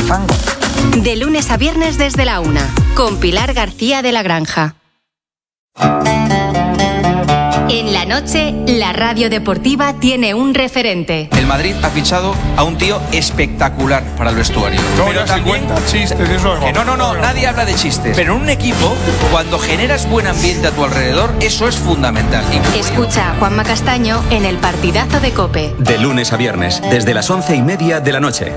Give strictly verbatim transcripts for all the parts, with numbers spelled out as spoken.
fango. De lunes a viernes desde la una, con Pilar García de la Granja. En la noche, la radio deportiva tiene un referente. El Madrid ha fichado a un tío espectacular para el vestuario. No, pero también cuenta chistes, eso es que no, no, no, nadie habla de chistes. Pero en un equipo, cuando generas buen ambiente a tu alrededor, eso es fundamental. Escucha a Juanma Castaño en el partidazo de COPE. De lunes a viernes, desde las once y media de la noche.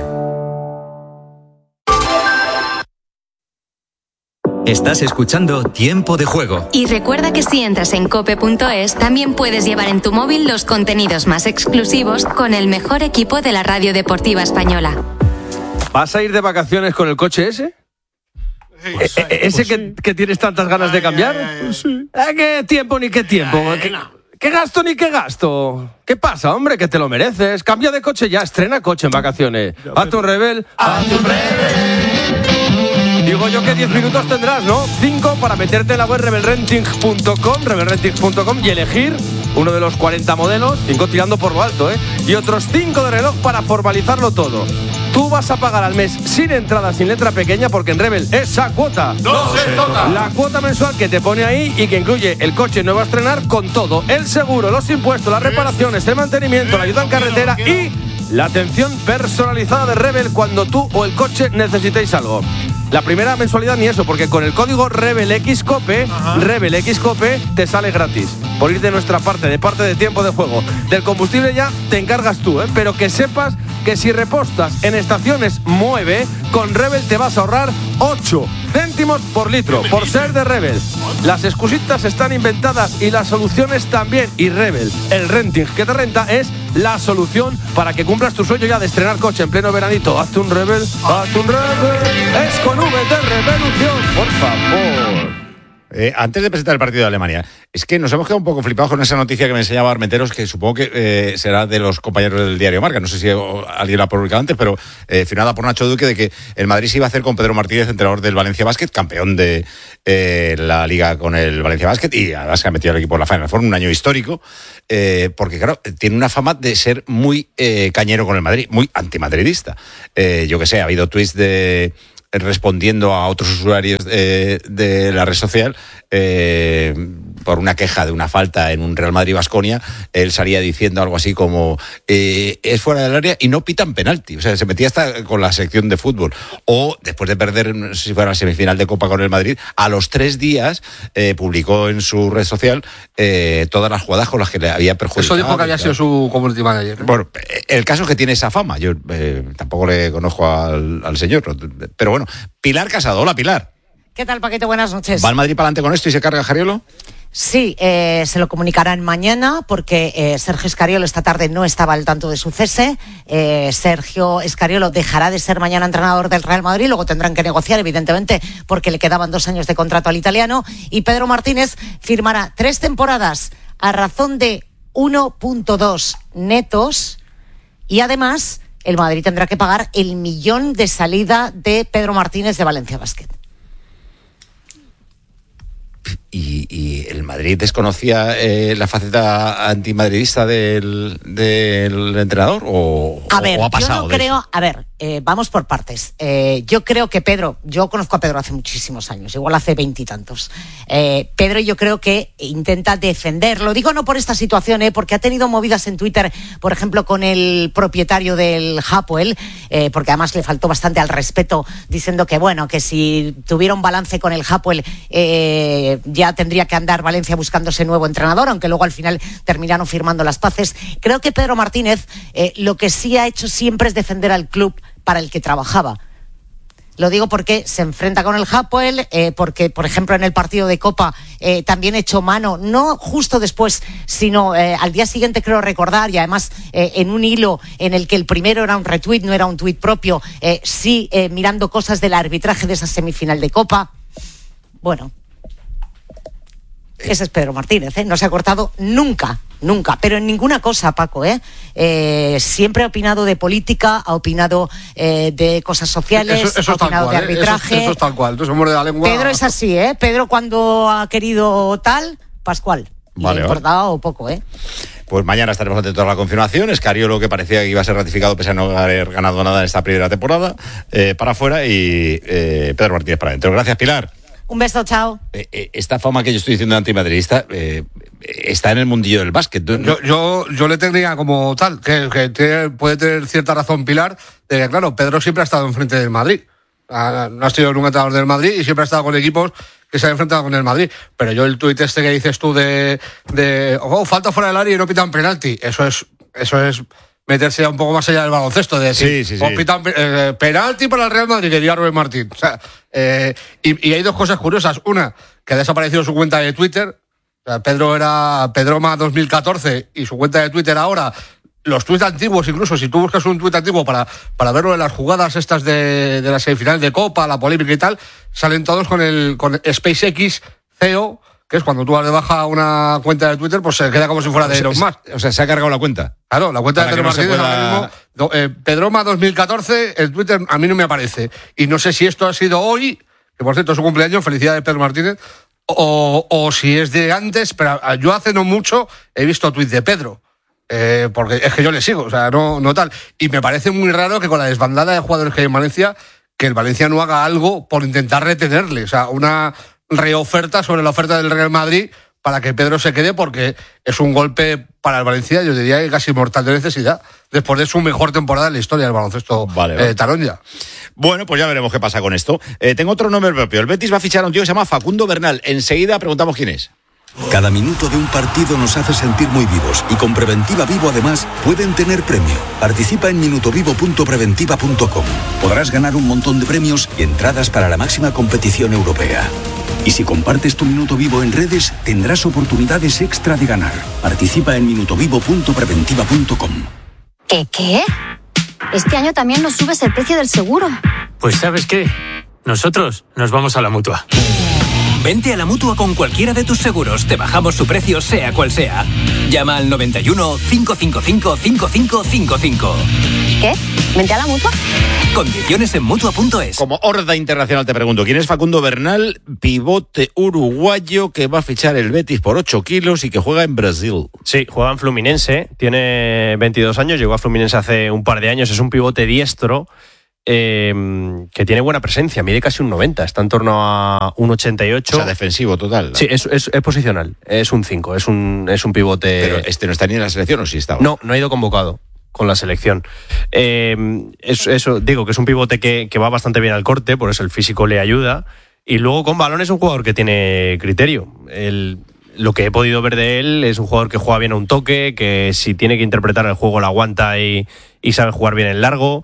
Estás escuchando Tiempo de Juego. Y recuerda que si entras en cope punto es, también puedes llevar en tu móvil los contenidos más exclusivos con el mejor equipo de la radio deportiva española. ¿Vas a ir de vacaciones con el coche ese? Sí, pues, ¿E- e- ¿Ese pues que, sí. que tienes tantas ganas ay, de cambiar? Ay, ay, ay. Sí. ¿Eh, ¿Qué tiempo ni qué tiempo? Ay, ¿Qué, no. ¿Qué gasto ni qué gasto? ¿Qué pasa, hombre? Que te lo mereces. Cambia de coche ya, estrena coche en vacaciones. Hazte un Rebel. Hazte un Rebel. Digo yo que diez minutos tendrás, ¿no? cinco para meterte en la web rebel renting punto com, rebel renting punto com y elegir uno de los cuarenta modelos, cinco tirando por lo alto, ¿eh? Y otros cinco de reloj para formalizarlo todo. Tú vas a pagar al mes sin entrada, sin letra pequeña, porque en Rebel esa cuota no se toca. La cuota mensual que te pone ahí y que incluye el coche nuevo a estrenar con todo, el seguro, los impuestos, las reparaciones, el mantenimiento, la ayuda en carretera y la atención personalizada de Rebel cuando tú o el coche necesitéis algo. La primera mensualidad ni eso, porque con el código RebelXCOPE, RebelXCOPE te sale gratis. Por ir de nuestra parte, de parte de Tiempo de Juego. Del combustible ya te encargas tú, ¿eh? Pero que sepas que si repostas en estaciones Mueve, con Rebel te vas a ahorrar ocho céntimos por litro, por ser de Rebel. Las excusitas están inventadas y las soluciones también. Y Rebel, el renting que te renta, es la solución para que cumplas tu sueño ya de estrenar coche en pleno veranito. Hazte un Rebel, hazte un Rebel. Es con V de Revolución, por favor. Eh, antes de presentar el partido de Alemania, es que nos hemos quedado un poco flipados con esa noticia que me enseñaba Armenteros, que supongo que eh, será de los compañeros del diario Marca. No sé si alguien la ha publicado antes, pero eh, firmada por Nacho Duque, de que el Madrid se iba a hacer con Pedro Martínez, entrenador del Valencia Basket, campeón de eh, la Liga con el Valencia Basket, y además que ha metido al equipo en la Final Four, un año histórico, eh, porque claro, tiene una fama de ser muy eh, cañero con el Madrid, muy antimadridista. Eh, yo que sé, ha habido tweets de... respondiendo a otros usuarios de, de la red social eh, por una queja de una falta en un Real Madrid-Baskonia, él salía diciendo algo así como eh, es fuera del área y no pitan penalti, o sea, se metía hasta con la sección de fútbol. O después de perder, no sé si fuera la semifinal de Copa con el Madrid, a los tres días eh, publicó en su red social eh, todas las jugadas con las que le había perjudicado. Eso dijo que había sido su community manager, ¿eh? Bueno, el caso es que tiene esa fama. Yo eh, tampoco le conozco al, al señor, pero bueno. Pilar Casado, hola Pilar. ¿Qué tal, Paquito? Buenas noches. ¿Va el Madrid para adelante con esto y se carga Jariolo? Sí, eh, se lo comunicarán mañana porque eh, Sergio Escariolo esta tarde no estaba al tanto de su cese. Eh, Sergio Escariolo dejará de ser mañana entrenador del Real Madrid, luego tendrán que negociar, evidentemente, porque le quedaban dos años de contrato al italiano. Y Pedro Martínez firmará tres temporadas a razón de uno punto dos netos y además el Madrid tendrá que pagar el millón de salida de Pedro Martínez de Valencia Basket. ¿Y, y el Madrid desconocía eh, la faceta antimadridista del, del entrenador o, a ver, o ha pasado? Yo no creo, a ver, eh, vamos por partes. Eh, yo creo que Pedro, yo conozco a Pedro hace muchísimos años, igual hace veintitantos. Eh, Pedro yo creo que intenta defender, lo digo no por esta situación, eh, porque ha tenido movidas en Twitter, por ejemplo, con el propietario del Hapoel, eh, porque además le faltó bastante al respeto, diciendo que bueno, que si tuviera un balance con el Hapoel, eh, ya tendría que andar Valencia buscándose nuevo entrenador, aunque luego al final terminaron firmando las paces. Creo que Pedro Martínez eh, lo que sí ha hecho siempre es defender al club para el que trabajaba. Lo digo porque se enfrenta con el Hapoel, eh, porque, por ejemplo, en el partido de Copa eh, también echó mano, no justo después, sino eh, al día siguiente, creo recordar, y además eh, en un hilo en el que el primero era un retweet, no era un tuit propio, eh, sí eh, mirando cosas del arbitraje de esa semifinal de Copa. Bueno, ese es Pedro Martínez, ¿eh? No se ha cortado nunca, nunca, pero en ninguna cosa, Paco, ¿eh? Eh, siempre ha opinado de política, ha opinado eh, de cosas sociales, eso, eso ha opinado cual, de arbitraje. Eso, eso es tal cual, entonces muerde la lengua. Pedro es así, ¿eh? Pedro cuando ha querido tal, Pascual. Vale, le ha importado vale. poco, ¿eh? Pues mañana estaremos atentos a la confirmación. Escariolo, que parecía que iba a ser ratificado pese a no haber ganado nada en esta primera temporada, eh, para afuera, y eh, Pedro Martínez para adentro. Gracias, Pilar. Un beso, chao. Eh, eh, esta fama que yo estoy diciendo de antimadridista eh, está en el mundillo del básquet. Yo, yo, yo le tendría como tal, que, que tiene, puede tener cierta razón Pilar, de que claro, Pedro siempre ha estado enfrente del Madrid. No ha sido nunca entrenador del Madrid y siempre ha estado con equipos que se han enfrentado con el Madrid. Pero yo el tuit este que dices tú de, de oh, falta fuera del área y no pitan penalti, eso es, eso es meterse un poco más allá del baloncesto, de decir, sí, sí, sí. oh, pitan eh, penalti para el Real Madrid, que diría Rubén Martín. O sea, eh, y, y hay dos cosas curiosas. Una, que ha desaparecido su cuenta de Twitter. O sea, Pedro era Pedroma dos mil catorce y su cuenta de Twitter ahora, los tuits antiguos, incluso si tú buscas un tuit antiguo para, para verlo en las jugadas estas de, de la semifinal de Copa, la polémica y tal, salen todos con el con SpaceX C E O, que es cuando tú das de baja una cuenta de Twitter, pues se queda como si fuera de Elon Musk. O sea, se ha cargado la cuenta. Claro, la cuenta Para de Pedro que no se Martínez pueda... ahora mismo, eh, Pedroma dos mil catorce, el Twitter a mí no me aparece. Y no sé si esto ha sido hoy, que por cierto es su cumpleaños, felicidades Pedro Martínez, o, o si es de antes, pero yo hace no mucho he visto tuits de Pedro. Eh, porque es que yo le sigo, o sea, no, no tal. Y me parece muy raro que con la desbandada de jugadores que hay en Valencia, que el Valencia no haga algo por intentar retenerle. O sea, una reoferta sobre la oferta del Real Madrid para que Pedro se quede, porque es un golpe para el Valencia, yo diría que casi mortal de necesidad, después de su mejor temporada en la historia del baloncesto vale, vale. Eh, Taronja. Bueno, pues ya veremos qué pasa con esto. Eh, tengo otro nombre propio. El Betis va a fichar a un tío que se llama Facundo Bernal. Enseguida preguntamos quién es. Cada minuto de un partido nos hace sentir muy vivos y con Preventiva Vivo además pueden tener premio. Participa en minutovivo punto preventiva punto com. Podrás ganar un montón de premios y entradas para la máxima competición europea. Y si compartes tu minuto vivo en redes, tendrás oportunidades extra de ganar. Participa en minutovivo punto preventiva punto com. ¿Qué qué? Este año también nos subes el precio del seguro. Pues ¿sabes qué? Nosotros nos vamos a la Mutua. Vente a la Mutua con cualquiera de tus seguros. Te bajamos su precio, sea cual sea. Llama al noventa y uno, cinco cinco cinco, cinco cinco cinco cinco. ¿Qué? ¿Vente a la Mutua? Condiciones en Mutua punto es. Como horda internacional te pregunto, ¿quién es Facundo Bernal, pivote uruguayo que va a fichar el Betis por ocho kilos y que juega en Brasil? Sí, juega en Fluminense, tiene veintidós años, llegó a Fluminense hace un par de años, es un pivote diestro. Eh, que tiene buena presencia, mide casi un noventa, está en torno a un ochenta y ocho. O sea, defensivo total, ¿no? Sí, es, es, es posicional, es un cinco, es un, es un pivote. Pero este no está ni en la selección, ¿o sí estaba? No, no ha ido convocado con la selección. Eh, es, eso, digo que es un pivote que, que va bastante bien al corte, por eso el físico le ayuda. Y luego con balón es un jugador que tiene criterio. El, lo que he podido ver de él es un jugador que juega bien a un toque, que si tiene que interpretar el juego lo aguanta y, y sabe jugar bien en largo.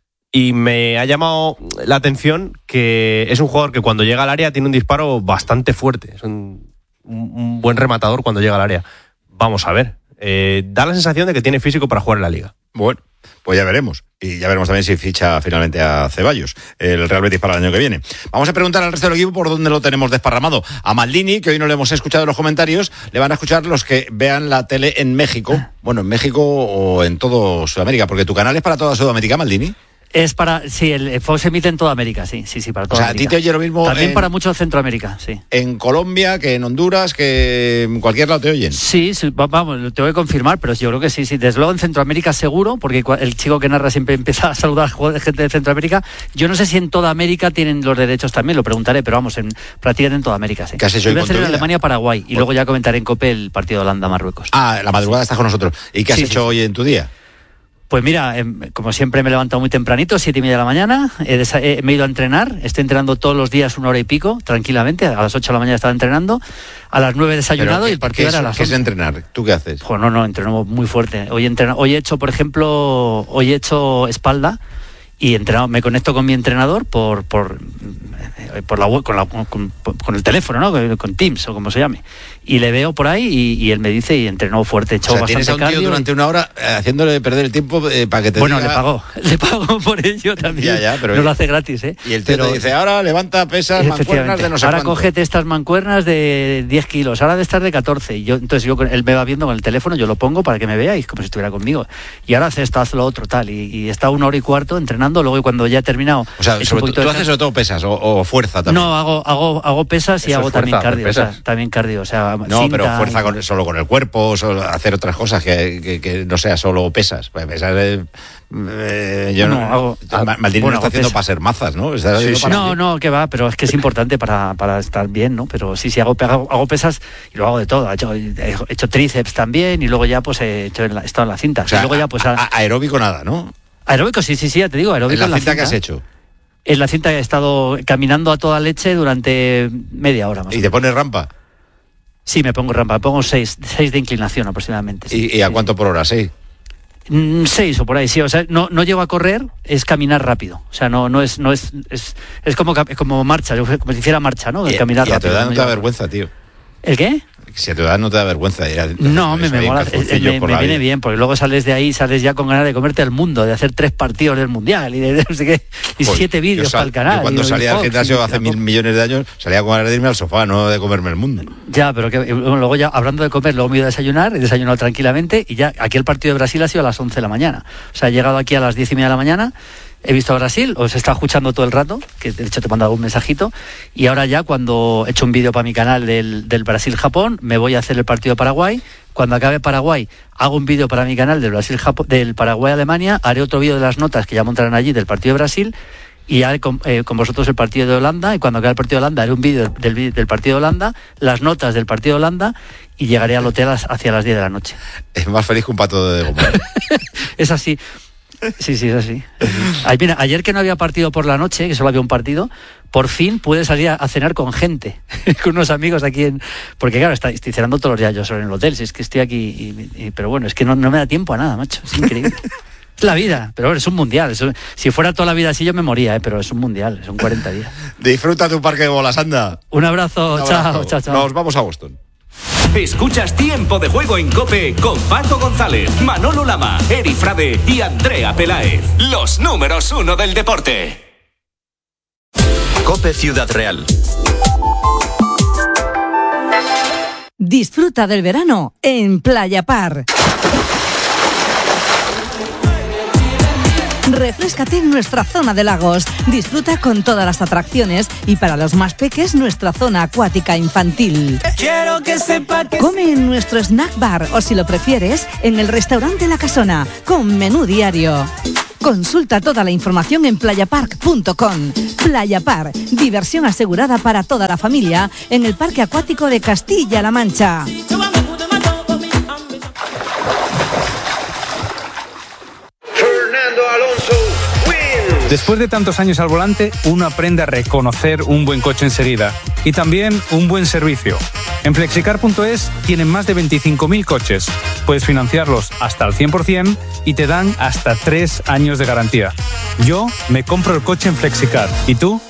Y me ha llamado la atención que es un jugador que cuando llega al área tiene un disparo bastante fuerte. Es un, un buen rematador cuando llega al área. Vamos a ver. Eh, da la sensación de que tiene físico para jugar en la Liga. Bueno, pues ya veremos. Y ya veremos también si ficha finalmente a Ceballos, el Real Betis para el año que viene. Vamos a preguntar al resto del equipo por dónde lo tenemos desparramado. A Maldini, que hoy no le hemos escuchado en los comentarios, le van a escuchar los que vean la tele en México. Bueno, en México o en todo Sudamérica, porque tu canal es para toda Sudamérica, Maldini. Es para, sí, el Fox se emite en toda América, sí, sí, sí, para toda o sea, América. A ti te oye lo mismo. También en, para mucho Centroamérica, sí. En Colombia, que en Honduras, que en cualquier lado te oyen. Sí, sí, vamos, te voy a confirmar, pero yo creo que sí, sí. Desde luego en Centroamérica seguro, porque el chico que narra siempre empieza a saludar a gente de Centroamérica. Yo no sé si en toda América tienen los derechos también, lo preguntaré, pero vamos, en prácticamente en toda América, sí. ¿Qué has hecho hoy voy a con hacer tu en vida? Alemania, Paraguay, y luego ya comentaré en COPE el partido de Holanda-Marruecos. Ah, la madrugada estás con nosotros. ¿Y qué has Sí, hecho sí, hoy en tu día? Pues mira, eh, como siempre me he levantado muy tempranito, siete y media de la mañana, he desa- eh, me he ido a entrenar, estoy entrenando todos los días una hora y pico, tranquilamente, a las ocho de la mañana estaba entrenando, a las nueve desayunado ¿Qué, y el partido qué es, era a las ¿Qué es once. entrenar? ¿Tú qué haces? Pues no, no, entreno muy fuerte. Hoy, entreno, hoy he hecho, por ejemplo, hoy he hecho espalda y entrenado, me conecto con mi entrenador por por, por la web, con, la, con, con el teléfono, ¿no? Con Teams o como se llame. Y le veo por ahí y, y él me dice y entrenó fuerte, he hecho O sea, bastante tienes a un tío cardio. durante una hora eh, haciéndole perder el tiempo eh, para que te Bueno, diga... le pago, le pago por ello también. Ya, ya, pero no lo hace gratis, ¿eh? Y el tío Pero, te dice, ahora levanta pesas, mancuernas de no sé ahora cuánto. cógete estas mancuernas de diez kilos, ahora de estas de catorce. Y yo, entonces yo, él me va viendo con el teléfono, yo lo pongo para que me veáis, como si estuviera conmigo. Y ahora haz esto, haz lo otro, tal. Y, y está una hora y cuarto entrenando. entrenando, luego cuando ya he terminado... O sea, sobre tú haces sobre todo pesas o, o fuerza también. No, hago, hago, hago pesas y Eso hago es fuerza, también cardio, o pesas. sea, también cardio, o sea, No, cinta pero fuerza y- con, solo con el cuerpo, solo hacer otras cosas que, que, que no sea solo pesas. Pues pesas eh, eh, yo No, no, hago- Ma- Maldini bueno, no está hago haciendo pesas. para ser mazas, ¿no? Está Sí, haciendo sí. para- No, no, que va, pero es que es importante para, para estar bien, ¿no? Pero sí, sí, hago, hago, hago pesas y lo hago de todo. He hecho, he hecho tríceps también y luego ya pues he hecho en la, he estado en la cinta. O sea, y luego ya pues... a- a- aeróbico nada, ¿no? aeróbico, sí, sí, sí, ya te digo, aeróbico ¿En la en cinta que has hecho? En la cinta he estado caminando a toda leche durante media hora más. ¿Y te pones rampa? Sí, me pongo rampa, me pongo seis, seis de inclinación aproximadamente. sí. ¿Y, y a cuánto por hora? ¿Sí? Mm, seis o por ahí, sí. O sea, no, no llego a correr, es caminar rápido. O sea, no, no es, no es, es, es como, ca- como marcha, como si hiciera marcha, ¿no? Y, caminar y a tu rápido. edad no te da llego a- vergüenza, tío. ¿El qué? Si a tu edad no te da vergüenza ir a, No, me, me ahí en mola, eh, calzoncillos me, por me la viene vida. bien, porque luego sales de ahí, sales ya con ganas de comerte el mundo, de hacer tres partidos del mundial y de, de no sé qué, y Pues, siete yo vídeos sal- para el canal. Yo cuando y- y salía al Fox, gimnasio y- hace mil millones de años, salía con ganas de irme al sofá, no de comerme el mundo. Ya, pero que bueno, luego ya, hablando de comer, luego me he ido a desayunar, he desayunado tranquilamente y ya, aquí el partido de Brasil ha sido a las once de la mañana. O sea, he llegado aquí a las diez y media de la mañana, he visto a Brasil, os he estado escuchando todo el rato, que de hecho te he mandado un mensajito, y ahora ya cuando he hecho un vídeo para mi canal del, del Brasil-Japón, me voy a hacer el partido de Paraguay. Cuando acabe Paraguay, hago un vídeo para mi canal del Brasil del Paraguay-Alemania, haré otro vídeo de las notas que ya montarán allí del partido de Brasil, y haré con, eh, con vosotros el partido de Holanda, y cuando acabe el partido de Holanda haré un vídeo del, del, del partido de Holanda, las notas del partido de Holanda, y llegaré al hotel hacia las diez de la noche. Es más feliz que un pato de goma. Es así. Sí, sí, es así. Ay, mira, ayer que no había partido por la noche, que solo había un partido, por fin pude salir a, a cenar con gente, con unos amigos aquí en... Porque claro, está, estoy cenando todos los días yo solo en el hotel, si es que estoy aquí, y, y- pero bueno, es que no, no me da tiempo a nada, macho, es increíble. Es la vida, pero bueno, es un mundial. es un- si fuera toda la vida así yo me moría, ¿eh? Pero es un mundial, son cuarenta días. Disfruta tu parque de bolas, anda. Un abrazo, Un chao, abrazo. chao, chao. Nos vamos a Boston. Escuchas Tiempo de Juego en COPE con Paco González, Manolo Lama, Eri Frade y Andrea Peláez. Los números uno del deporte. COPE Ciudad Real. Disfruta del verano en Playa Par. Refréscate en nuestra zona de lagos. Disfruta con todas las atracciones y para los más peques nuestra zona acuática infantil. Quiero que sepa que... Come en nuestro snack bar o si lo prefieres en el restaurante La Casona con menú diario. Consulta toda la información en playapark punto com. Playa Par, diversión asegurada para toda la familia en el Parque Acuático de Castilla-La Mancha. Después de tantos años al volante, uno aprende a reconocer un buen coche enseguida y también un buen servicio. En flexicar punto es tienen más de veinticinco mil coches. Puedes financiarlos hasta el cien por ciento y te dan hasta tres años de garantía. Yo me compro el coche en Flexicar. ¿Y tú?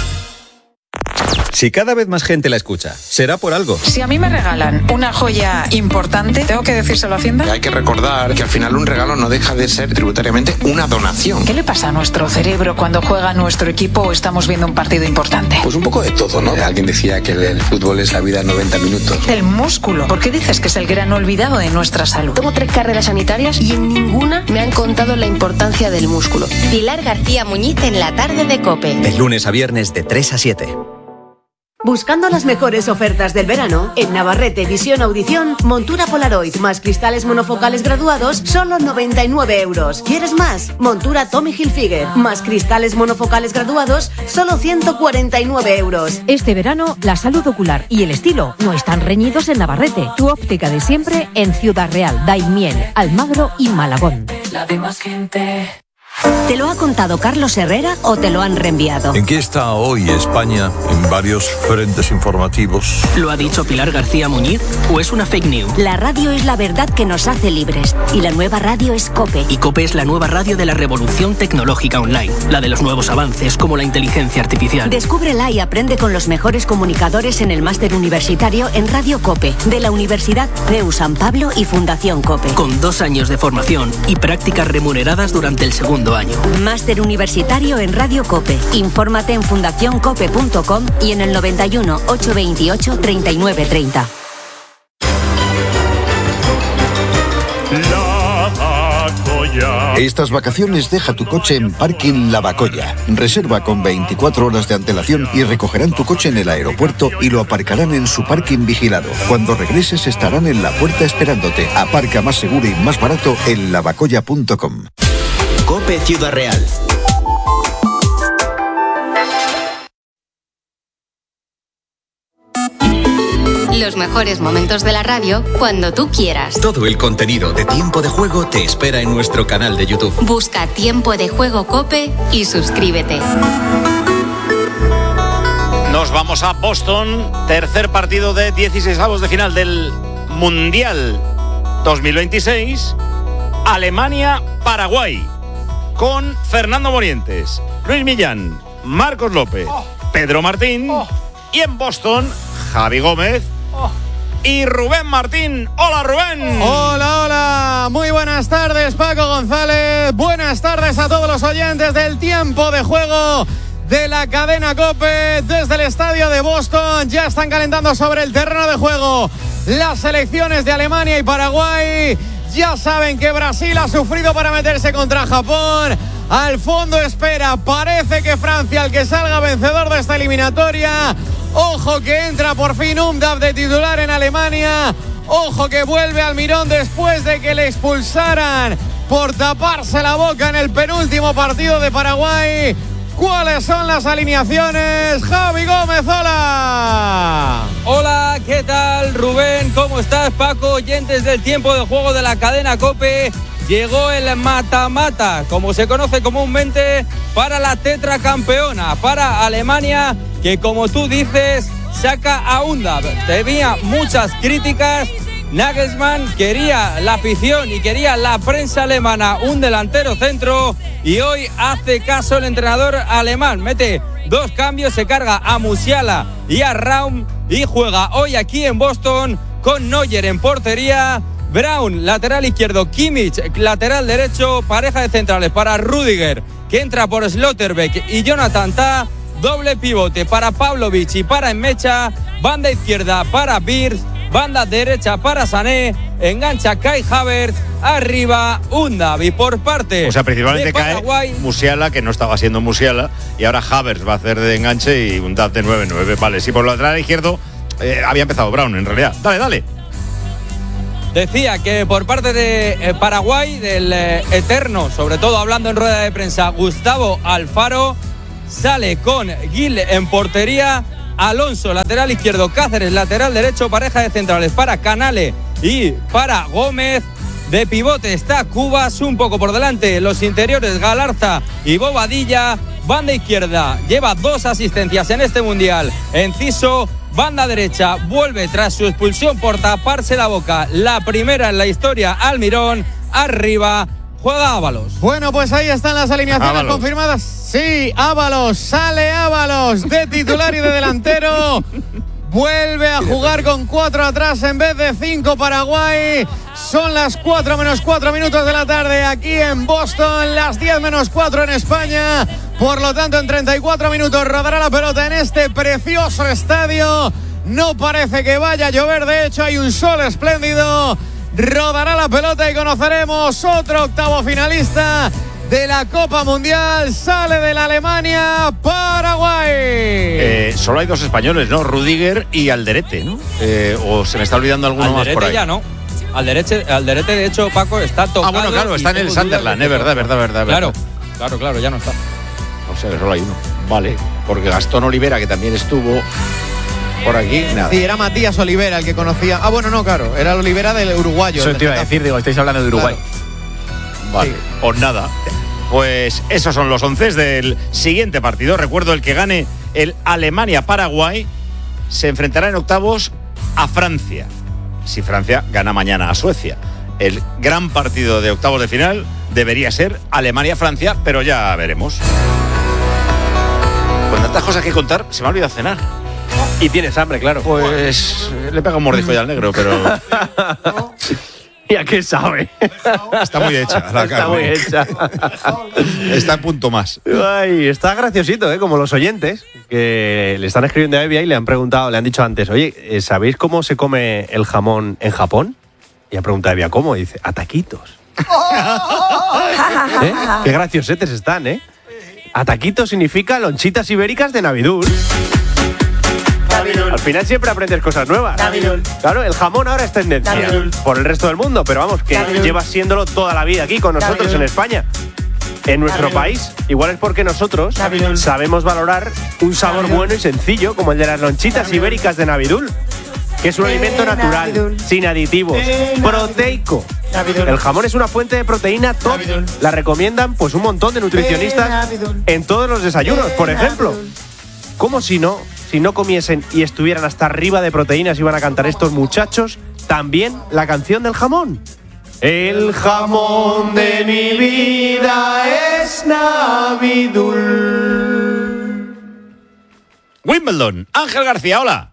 Si cada vez más gente la escucha, será por algo. Si a mí me regalan una joya importante, ¿tengo que decírselo a Hacienda? Hay que recordar que al final un regalo no deja de ser tributariamente una donación. ¿Qué le pasa a nuestro cerebro cuando juega nuestro equipo o estamos viendo un partido importante? Pues un poco de todo, ¿no? Alguien decía que el fútbol es la vida en noventa minutos. El músculo. ¿Por qué dices que es el gran olvidado de nuestra salud? Tengo tres carreras sanitarias y en ninguna me han contado la importancia del músculo. Pilar García Muñiz en la tarde de COPE. De lunes a viernes de tres a siete. Buscando las mejores ofertas del verano, en Navarrete Visión Audición, montura Polaroid más cristales monofocales graduados, solo noventa y nueve euros. ¿Quieres más? Montura Tommy Hilfiger más cristales monofocales graduados, solo ciento cuarenta y nueve euros. Este verano, la salud ocular y el estilo no están reñidos en Navarrete. Tu óptica de siempre en Ciudad Real, Daimiel, Almagro y Malagón. La demás gente... ¿Te lo ha contado Carlos Herrera o te lo han reenviado? ¿En qué está hoy España en varios frentes informativos? ¿Lo ha dicho Pilar García Muñiz o es una fake news? La radio es la verdad que nos hace libres y la nueva radio es COPE. Y COPE es la nueva radio de la revolución tecnológica online, la de los nuevos avances como la inteligencia artificial. Descúbrela y aprende con los mejores comunicadores en el máster universitario en Radio COPE, de la Universidad C E U San Pablo y Fundación COPE. Con dos años de formación y prácticas remuneradas durante el segundo año. Máster universitario en Radio COPE. Infórmate en fundación cope punto com y en el noventa y uno, ochocientos veintiocho, treinta y nueve treinta. Lavacoyo Estas vacaciones deja tu coche en Parking Lavacolla. Reserva con veinticuatro horas de antelación y recogerán tu coche en el aeropuerto y lo aparcarán en su parking vigilado. Cuando regreses estarán en la puerta esperándote. Aparca más seguro y más barato en lavacolla punto com. COPE Ciudad Real. Los mejores momentos de la radio cuando tú quieras. Todo el contenido de Tiempo de Juego te espera en nuestro canal de YouTube. Busca Tiempo de Juego COPE y suscríbete. Nos vamos a Boston, tercer partido de dieciseisavos de final del Mundial dos mil veintiséis. Alemania-Paraguay. Con Fernando Morientes, Luis Millán, Marcos López, Pedro Martín y en Boston, Javi Gómez y Rubén Martín. ¡Hola, Rubén! Hola, hola. Muy buenas tardes, Paco González. Buenas tardes a todos los oyentes del Tiempo de Juego de la cadena COPE. Desde el estadio de Boston ya están calentando sobre el terreno de juego las selecciones de Alemania y Paraguay. Ya saben que Brasil ha sufrido para meterse contra Japón. Al fondo espera, parece que Francia, el que salga vencedor de esta eliminatoria. Ojo que entra por fin Umdav de titular en Alemania. Ojo que vuelve Almirón después de que le expulsaran por taparse la boca en el penúltimo partido de Paraguay. ¿Cuáles son las alineaciones? Javi Gómez, hola. Hola, ¿qué tal, Rubén? ¿Cómo estás, Paco? Oyentes del Tiempo de Juego de la cadena COPE. Llegó el mata-mata, como se conoce comúnmente, para la tetracampeona, para Alemania, que como tú dices, saca a Umdav. Tenía muchas críticas. Nagelsmann quería la afición y quería la prensa alemana un delantero centro y hoy hace caso el entrenador alemán. Mete dos cambios, se carga a Musiala y a Raum y juega hoy aquí en Boston con Neuer en portería, Braun lateral izquierdo, Kimmich lateral derecho, pareja de centrales para Rüdiger que entra por Slotterbeck y Jonathan Tah, doble pivote para Pavlovic y para Enmecha, banda izquierda para Wirtz, banda derecha para Sané, engancha Kai Havertz, arriba Umdav y por parte o sea, principalmente de Paraguay, cae Musiala, que no estaba siendo Musiala, y ahora Havertz va a hacer de enganche y Umdav de nueve nueve. Vale, sí, por el lateral izquierdo eh, había empezado Braun en realidad. Dale, dale. Decía que por parte de eh, Paraguay, del eh, eterno, sobre todo hablando en rueda de prensa, Gustavo Alfaro, sale con Gil en portería, Alonso lateral izquierdo, Cáceres lateral derecho, pareja de centrales para Canale y para Gómez. De pivote está Cubas, un poco por delante los interiores Galarza y Bobadilla. Banda izquierda lleva dos asistencias en este mundial, Enciso. Banda derecha vuelve tras su expulsión por taparse la boca, la primera en la historia, Almirón. Arriba juega Ábalos. Bueno, pues ahí están las alineaciones Ábalos confirmadas. Sí, Ábalos, sale Ábalos de titular y de delantero. Vuelve a jugar con cuatro atrás en vez de cinco Paraguay. Son las cuatro menos cuatro minutos de la tarde aquí en Boston, las diez menos cuatro en España. Por lo tanto, en treinta y cuatro minutos rodará la pelota en este precioso estadio. No parece que vaya a llover, de hecho hay un sol espléndido. Rodará la pelota y conoceremos otro octavo finalista de la Copa Mundial. Sale de la Alemania, Paraguay. Eh, solo hay dos españoles, ¿no? Rüdiger y Alderete, ¿no? Eh, o se me está olvidando alguno Alderete más por ahí. Ya no. Alderete, Alderete, de hecho, Paco, está tocado. Ah, bueno, claro, está en el Sunderland, es verdad, verdad, verdad. Claro, claro, claro, ya no está. O sea, que solo hay uno. Vale, porque Gastón Olivera, que también estuvo por aquí, nada. Sí, era Matías Olivera el que conocía. Ah, bueno, no, claro, era el Olivera del uruguayo. Eso te iba a decir, digo, estáis hablando de Uruguay. Claro. Vale, sí. Pues nada. Pues esos son los once del siguiente partido. Recuerdo, el que gane el Alemania-Paraguay se enfrentará en octavos a Francia. Si Francia gana mañana a Suecia. El gran partido de octavos de final debería ser Alemania-Francia, pero ya veremos. Con tantas cosas que contar, se me ha olvidado cenar. Y tienes hambre, claro. Pues le pega un mordisco ya al negro, pero... ¿Y a qué sabe? Está muy hecha la Está carne. muy hecha. Está a punto más. Ay, está graciosito, ¿eh? Como los oyentes que le están escribiendo a Evia y le han preguntado, le han dicho antes, oye, ¿sabéis cómo se come el jamón en Japón? Y ha preguntado a Evia, ¿cómo? Y dice, a taquitos. ¿Eh? Qué graciosetes están, ¿eh? Ataquito significa lonchitas ibéricas de Navidul. Navidul. Al final siempre aprendes cosas nuevas. Navidul. Claro, el jamón ahora es tendencia Navidul. Por el resto del mundo, pero vamos, que Navidul. Lleva siéndolo toda la vida aquí con nosotros Navidul. En España. En nuestro Navidul. País, igual es porque nosotros Navidul. Sabemos valorar un sabor Navidul. Bueno y sencillo, como el de las lonchitas Navidul. Ibéricas de Navidul, que es un alimento natural, Navidul. Sin aditivos, proteico. Navidul. El jamón es una fuente de proteína top. Navidul. La recomiendan pues un montón de nutricionistas en todos los desayunos, por ejemplo. ¿Cómo si no, si no comiesen y estuvieran hasta arriba de proteínas, iban a cantar estos muchachos también la canción del jamón? El jamón de mi vida es Navidul. Wimbledon, Ángel García, hola.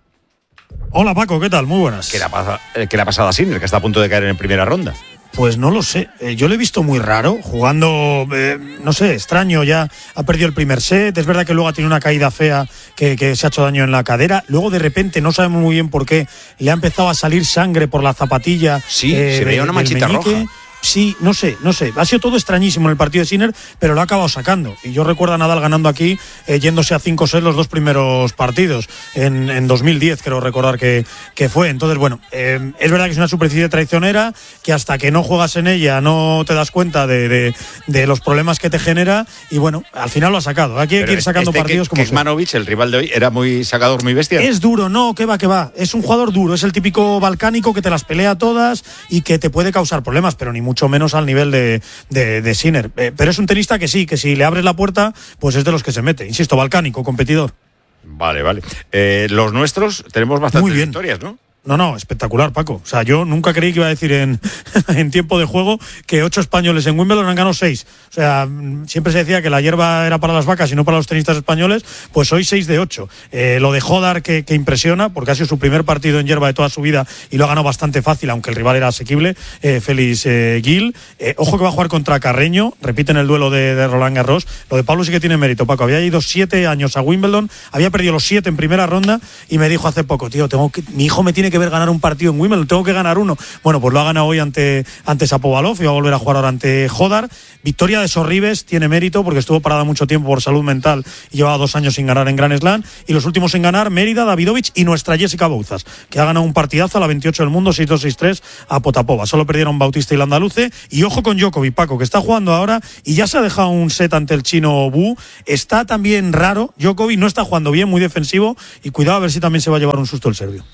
Hola Paco, ¿qué tal? Muy buenas. ¿Qué le ha pasado, qué le ha pasado a Sinner, que está a punto de caer en primera ronda? Pues no lo sé, eh, yo lo he visto muy raro, jugando, eh, no sé, extraño, ya ha perdido el primer set, es verdad que luego ha tenido una caída fea que, que se ha hecho daño en la cadera, luego de repente, no sabemos muy bien por qué, le ha empezado a salir sangre por la zapatilla. Sí, eh, se veía una manchita roja. Sí, no sé, no sé. Ha sido todo extrañísimo en el partido de Sinner, pero lo ha acabado sacando. Y yo recuerdo a Nadal ganando aquí, eh, yéndose a cinco sets los dos primeros partidos, en, en dos mil diez, creo recordar que, que fue. Entonces, bueno, eh, es verdad que es una superficie traicionera, que hasta que no juegas en ella no te das cuenta de, de, de los problemas que te genera, y bueno, al final lo ha sacado. Aquí hay que ir sacando este partidos que, como Kecmanovic, el rival de hoy, era muy sacador, muy bestia. Es duro, no, que va, que va. Es un jugador duro, es el típico balcánico que te las pelea todas y que te puede causar problemas, pero ni mucho mucho menos al nivel de, de, de Sinner. Eh, pero es un tenista que sí, que si le abres la puerta, pues es de los que se mete. Insisto, balcánico, competidor. Vale, vale. Eh, los nuestros tenemos bastantes victorias, ¿no? No, no, espectacular, Paco. O sea, yo nunca creí que iba a decir en, en tiempo de juego que ocho españoles en Wimbledon han ganado seis. O sea, siempre se decía que la hierba era para las vacas y no para los tenistas españoles, pues hoy seis de ocho. Eh, lo de Hodar que, que impresiona, porque ha sido su primer partido en hierba de toda su vida y lo ha ganado bastante fácil, aunque el rival era asequible, eh, Félix eh, Gil. Eh, ojo que va a jugar contra Carreño, repiten el duelo de, de Roland Garros. Lo de Pablo sí que tiene mérito, Paco. Había ido siete años a Wimbledon, había perdido los siete en primera ronda y me dijo hace poco, tío, tengo que, mi hijo me tiene que ver ganar un partido en Wimbledon, tengo que ganar uno. Bueno, pues lo ha ganado hoy ante, ante Shapovalov y va a volver a jugar ahora ante Hodar. Victoria de Sorribes, tiene mérito porque estuvo parada mucho tiempo por salud mental y llevaba dos años sin ganar en Grand Slam. Y los últimos en ganar, Mérida, Davidovich y nuestra Jessica Bouzas, que ha ganado un partidazo a la veintiocho del mundo, seis dos seis tres a Potapova. Solo perdieron Bautista y Landaluce. Y ojo con Djokovic, Paco, que está jugando ahora y ya se ha dejado un set ante el chino Bu. Está también raro, Djokovic no está jugando bien, muy defensivo, y cuidado a ver si también se va a llevar un susto el serbio.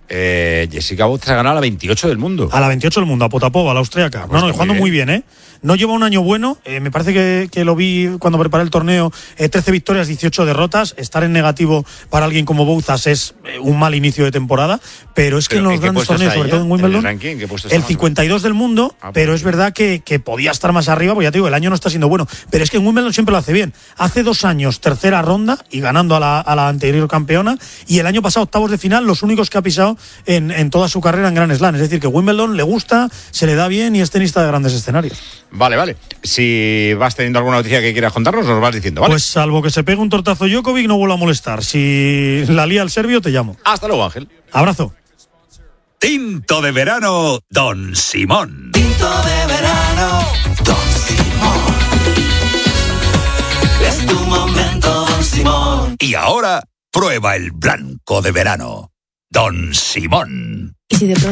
Eh, Jessica Bouzas ha ganado a la veintiocho del mundo. A la veintiocho del mundo, a Potapova, a la austríaca. No, no, jugando muy bien, ¿eh? No lleva un año bueno, eh, me parece que, que lo vi cuando preparé el torneo, eh, trece victorias, dieciocho derrotas. Estar en negativo para alguien como Bouzas es eh, un mal inicio de temporada, pero es que en los grandes torneos, sobre todo en Wimbledon, ¿en el, ranking, el cincuenta y dos del mundo, ah, pero pues, es verdad que, que podía estar más arriba, pues ya te digo, el año no está siendo bueno, pero es que en Wimbledon siempre lo hace bien. Hace dos años, tercera ronda y ganando a la, a la anterior campeona, y el año pasado, octavos de final, los únicos que ha pisado en, en toda su carrera en Grand Slam. Es decir, que Wimbledon le gusta, se le da bien y es tenista de grandes escenarios. Vale, vale. Si vas teniendo alguna noticia que quieras contarnos, nos vas diciendo, ¿vale? Pues salvo que se pegue un tortazo Djokovic, no vuelvo a molestar. Si la lía el serbio, te llamo. Hasta luego, Ángel. Abrazo. Tinto de verano, Don Simón. Tinto de verano, Don Simón. Es tu momento, Don Simón. Y ahora, prueba el blanco de verano, Don Simón. ¿Y si de pronto